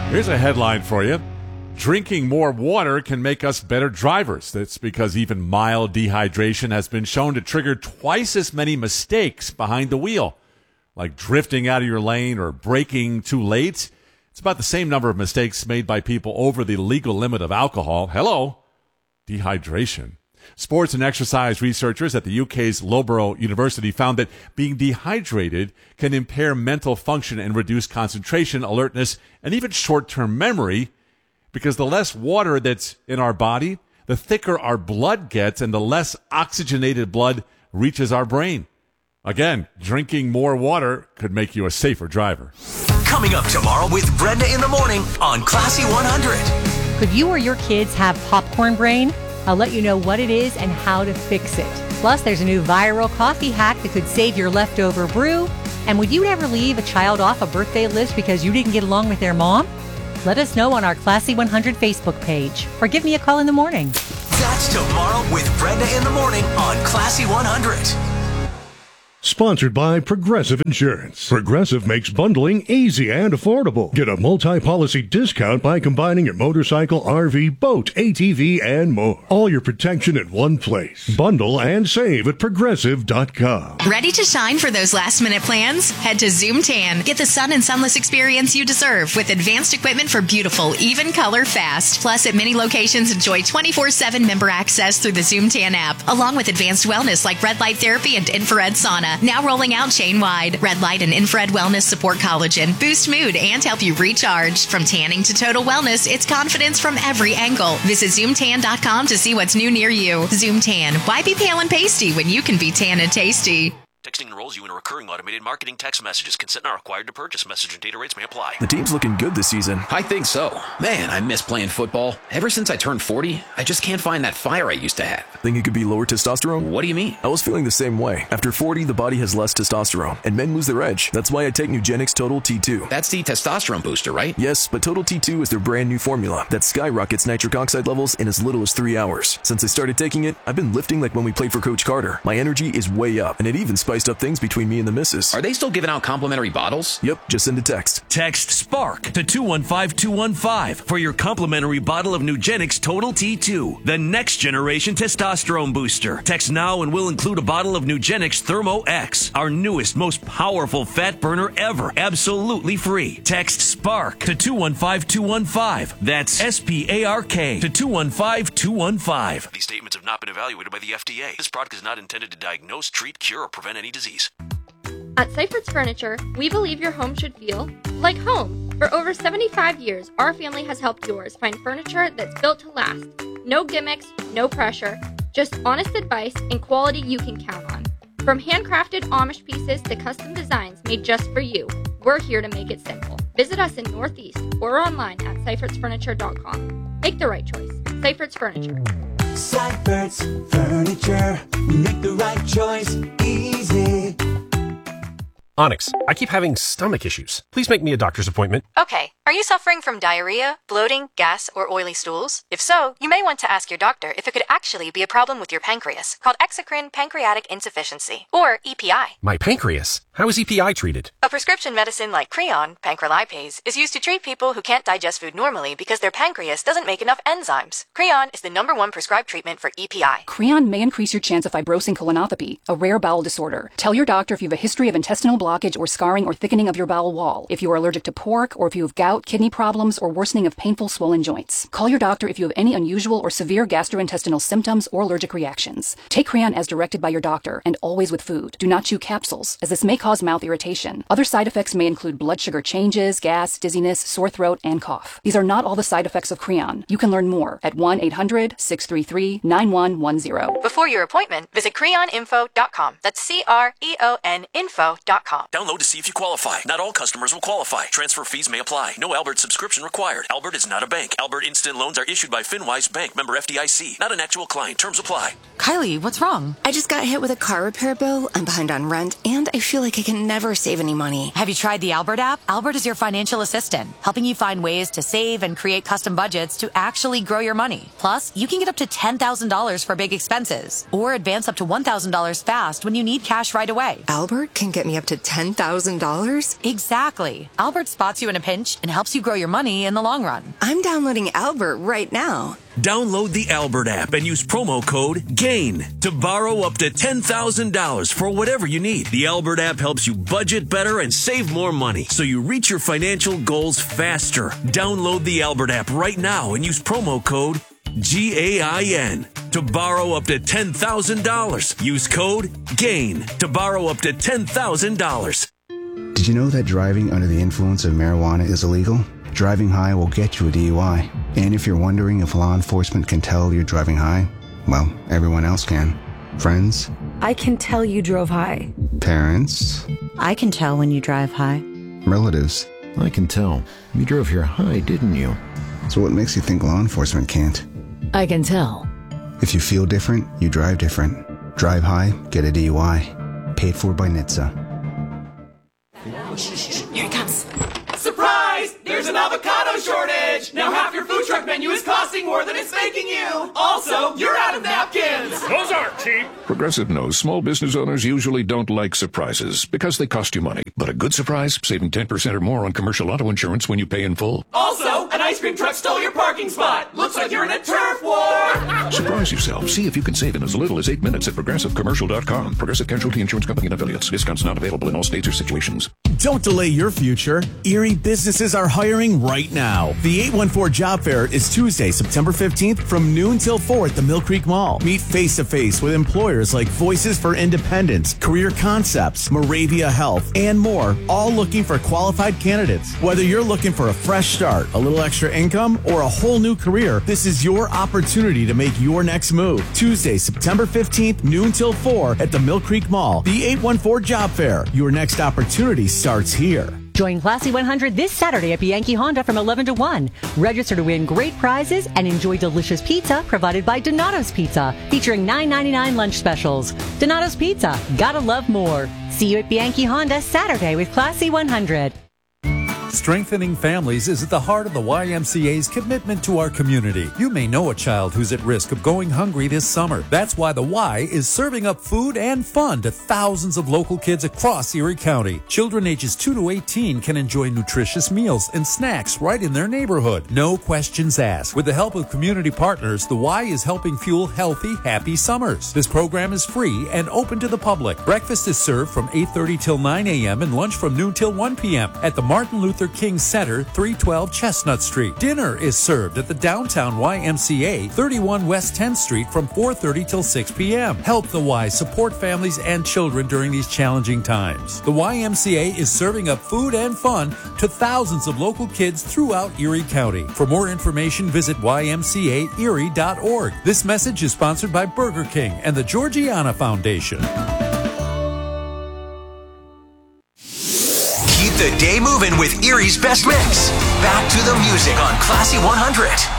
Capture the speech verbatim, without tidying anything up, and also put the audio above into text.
Here's a headline for you. Drinking more water can make us better drivers. That's because even mild dehydration has been shown to trigger twice as many mistakes behind the wheel, like drifting out of your lane or braking too late. It's about the same number of mistakes made by people over the legal limit of alcohol. Hello, dehydration. Sports and exercise researchers at the U K's Loughborough University found that being dehydrated can impair mental function and reduce concentration, alertness, and even short-term memory, because the less water that's in our body, the thicker our blood gets and the less oxygenated blood reaches our brain. Again, drinking more water could make you a safer driver. Coming up tomorrow with Brenda in the morning on Classy one hundred. Could you or your kids have popcorn brain? I'll let you know what it is and how to fix it. Plus, there's a new viral coffee hack that could save your leftover brew. And would you ever leave a child off a birthday list because you didn't get along with their mom? Let us know on our Classy one hundred Facebook page or give me a call in the morning. That's tomorrow with Brenda in the morning on Classy one hundred. Sponsored by Progressive Insurance. Progressive makes bundling easy and affordable. Get a multi-policy discount by combining your motorcycle, R V, boat, A T V, and more. All your protection in one place. Bundle and save at progressive dot com. Ready to shine for those last-minute plans? Head to Zoom Tan. Get the sun and sunless experience you deserve with advanced equipment for beautiful, even color fast. Plus, at many locations, enjoy twenty-four seven member access through the Zoom Tan app, along with advanced wellness like red light therapy and infrared sauna. Now rolling out chain-wide. Red light and infrared wellness support collagen, boost mood, and help you recharge. From tanning to total wellness, it's confidence from every angle. Visit zoom tan dot com to see what's new near you. Zoom Tan. Why be pale and pasty when you can be tan and tasty? Texting enrolls you in a recurring automated marketing text messages. Consent not required to purchase. Message and data rates may apply. The team's looking good this season. I think so. Man, I miss playing football. Ever since I turned forty, I just can't find that fire I used to have. Think it could be lower testosterone? What do you mean? I was feeling the same way. After forty, the body has less testosterone, and men lose their edge. That's why I take Nugenix Total T two. That's the testosterone booster, right? Yes, but Total T two is their brand new formula that skyrockets nitric oxide levels in as little as three hours. Since I started taking it, I've been lifting like when we played for Coach Carter. My energy is way up, and it even spiced up things between me and the missus. Are they still giving out complimentary bottles? Yep, just send a text. Text SPARK to two one five two one five for your complimentary bottle of Nugenix Total T two, the next generation testosterone booster. Text now and we'll include a bottle of Nugenix Thermo X, our newest, most powerful fat burner ever, absolutely free. Text SPARK to two one five two one five. That's S P A R K to two one five two one five. These statements have not been evaluated by the F D A. This product is not intended to diagnose, treat, cure, or prevent any disease. At Seifert's Furniture, we believe your home should feel like home. For over seventy-five years, our family has helped yours find furniture that's built to last. No gimmicks, no pressure, just honest advice and quality you can count on. From handcrafted Amish pieces to custom designs made just for you, we're here to make it simple. Visit us in Northeast or online at seiferts furniture dot com. Make the right choice. Seifert's Furniture. Seifert's Furniture. We make the right choice easy. Onyx, I keep having stomach issues. Please make me a doctor's appointment. Okay. Are you suffering from diarrhea, bloating, gas, or oily stools? If so, you may want to ask your doctor if it could actually be a problem with your pancreas, called exocrine pancreatic insufficiency, or E P I. My pancreas? How is E P I treated? A prescription medicine like Creon, pancrelipase, is used to treat people who can't digest food normally because their pancreas doesn't make enough enzymes. Creon is the number one prescribed treatment for E P I. Creon may increase your chance of fibrosing colonopathy, a rare bowel disorder. Tell your doctor if you have a history of intestinal blockage or scarring or thickening of your bowel wall, if you are allergic to pork, or if you have gout, kidney problems, or worsening of painful swollen joints. Call your doctor if you have any unusual or severe gastrointestinal symptoms or allergic reactions. Take Creon as directed by your doctor, and always with food. Do not chew capsules, as this may cause mouth irritation. Other side effects may include blood sugar changes, gas, dizziness, sore throat, and cough. These are not all the side effects of Creon. You can learn more at one eight hundred six three three nine one one zero. Before your appointment, visit creon info dot com. That's C R E O N info dot com. Download to see if you qualify. Not all customers will qualify. Transfer fees may apply. No Albert subscription required. Albert is not a bank. Albert Instant Loans are issued by FinWise Bank, member F D I C. Not an actual client. Terms apply. Kylie, what's wrong? I just got hit with a car repair bill. I'm behind on rent, and I feel like I can never save any money. Have you tried the Albert app? Albert is your financial assistant, helping you find ways to save and create custom budgets to actually grow your money. Plus, you can get up to ten thousand dollars for big expenses, or advance up to one thousand dollars fast when you need cash right away. Albert can get me up to ten thousand dollars? Exactly. Albert spots you in a pinch and helps helps you grow your money in the long run. I'm downloading Albert right now. Download the Albert app and use promo code GAIN to borrow up to ten thousand dollars for whatever you need. The Albert app helps you budget better and save more money so you reach your financial goals faster. Download the Albert app right now and use promo code G A I N to borrow up to ten thousand dollars. Use code GAIN to borrow up to ten thousand dollars. Did you know that driving under the influence of marijuana is illegal? Driving high will get you a D U I. And if you're wondering if law enforcement can tell you're driving high, well, everyone else can. Friends? I can tell you drove high. Parents? I can tell when you drive high. Relatives? I can tell. You drove here high, didn't you? So what makes you think law enforcement can't? I can tell. If you feel different, you drive different. Drive high, get a D U I. Paid for by N H T S A. Here it comes. Surprise! There's an avocado shortage! Now half your food truck menu is costing more than it's making you! Also, you're out of napkins! Those aren't cheap! Progressive knows small business owners usually don't like surprises because they cost you money. But a good surprise, saving ten percent or more on commercial auto insurance when you pay in full. Also, an ice cream truck stole your parking spot! Looks like you're in a turf war! Surprise yourself. See if you can save in as little as eight minutes at progressive commercial dot com. Progressive Casualty Insurance Company and affiliates. Discounts not available in all states or situations. Don't delay your future. Erie businesses are hiring right now. The eight one four Job Fair is Tuesday, September fifteenth from noon till four at the Mill Creek Mall. Meet face-to-face with employers like Voices for Independence, Career Concepts, Moravia Health, and more, all looking for qualified candidates. Whether you're looking for a fresh start, a little extra income, or a whole new career, this is your opportunity to make your next move. Tuesday, September fifteenth, noon till four at the Mill Creek Mall. The eight one four Job Fair. Your next opportunity starts here. Join Classy one hundred this Saturday at Bianchi Honda from eleven to one. Register to win great prizes and enjoy delicious pizza provided by Donato's Pizza, featuring nine ninety-nine lunch specials. Donato's Pizza, gotta love more. See you at Bianchi Honda Saturday with Classy one hundred. Strengthening families is at the heart of the Y M C A's commitment to our community. You may know a child who's at risk of going hungry this summer. That's why the Y is serving up food and fun to thousands of local kids across Erie County. Children ages two to eighteen can enjoy nutritious meals and snacks right in their neighborhood. No questions asked. With the help of community partners, the Y is helping fuel healthy, happy summers. This program is free and open to the public. Breakfast is served from eight thirty till nine a.m. and lunch from noon till one p.m. at the Martin Luther King Center, three twelve Chestnut Street. Dinner is served at the downtown Y M C A, thirty-one West tenth Street from four thirty till six p.m. Help the Y support families and children during these challenging times. The Y M C A is serving up food and fun to thousands of local kids throughout Erie County. For more information, visit Y M C A Erie dot org. This message is sponsored by Burger King and the Georgiana Foundation. Keep the day moving with Erie's best mix. Back to the music on Classy one hundred.